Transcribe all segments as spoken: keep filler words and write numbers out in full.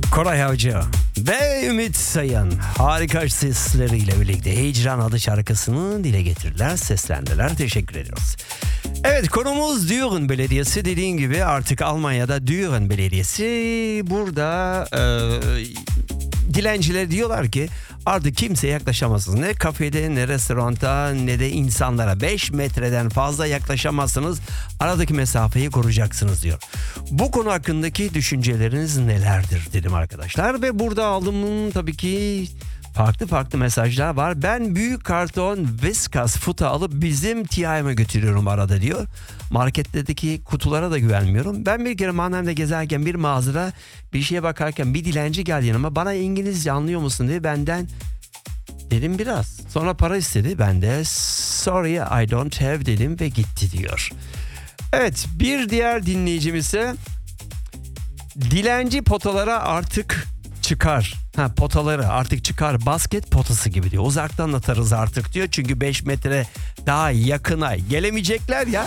Koray Avcı ve Ümit Sayın harika sesleriyle birlikte Hicran adlı şarkısını dile getirdiler, seslendiler. Teşekkür ediyoruz. Evet, konumuz Düren Belediyesi. Dediğim gibi artık Almanya'da Düren Belediyesi burada e, dilenciler diyorlar ki artık kimseye yaklaşamazsınız. Ne kafede, ne restoranda, ne de insanlara beş metreden fazla yaklaşamazsınız. Aradaki mesafeyi koruyacaksınız diyor. Bu konu hakkındaki düşünceleriniz nelerdir dedim arkadaşlar. Ve burada aldığım tabii ki farklı farklı mesajlar var. Ben büyük karton Whiskas futa alıp bizim T I'me götürüyorum arada diyor. Marketlerdeki kutulara da güvenmiyorum. Ben bir kere Mannheim'de gezerken bir mağazada bir şeye bakarken bir dilenci geldi yanıma. Bana İngilizce anlıyor musun diye benden dedim biraz. Sonra para istedi. Ben de sorry I don't have dedim ve gitti diyor. Evet, bir diğer dinleyicimiz ise dilenci potalara artık çıkar. Ha, potaları artık çıkar, basket potası gibi diyor. Uzaktan atarız artık diyor. Çünkü beş metre daha yakına gelemeyecekler ya.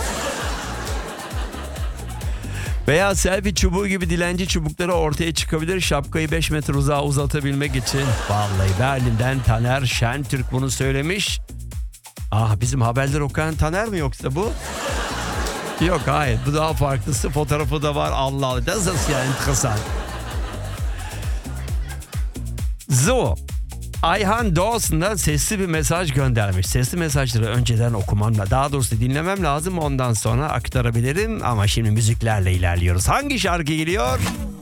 Veya selfie çubuğu gibi dilenci çubukları ortaya çıkabilir. Şapkayı beş metre uzağa uzatabilmek için. Vallahi Berlin'den Taner Şentürk bunu söylemiş. Ah, bizim haberleri okuyan Taner mi yoksa bu? Yok, hayır, bu daha farklısı. Fotoğrafı da var. Allah Allah. Das ist ja interessant. So, Ayhan Dawson'dan sesli bir mesaj göndermiş. Sesli mesajları önceden okumam, daha doğrusu dinlemem lazım. Ondan sonra aktarabilirim ama şimdi müziklerle ilerliyoruz. Hangi şarkı geliyor?